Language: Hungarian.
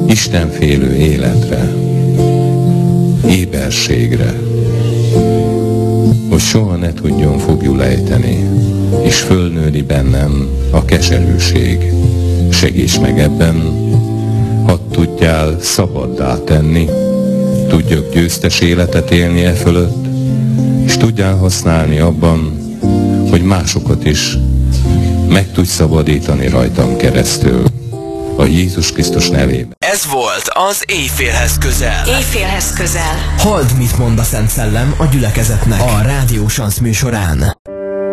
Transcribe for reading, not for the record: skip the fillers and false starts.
istenfélő életre, éberségre, hogy soha ne tudjon foglyul ejteni, és fölnőni bennem a keserűség. Segíts meg ebben, hadd tudjál szabaddá tenni, tudjak győztes életet élni e fölött, és tudjál használni abban, hogy másokat is meg tudj szabadítani rajtam keresztül. A Jézus Krisztus nevében. Ez volt az Éjfélhez közel. Éjfélhez közel. Halld, mit mond a Szent Szellem a gyülekezetnek a Rádió Sansz műsorán.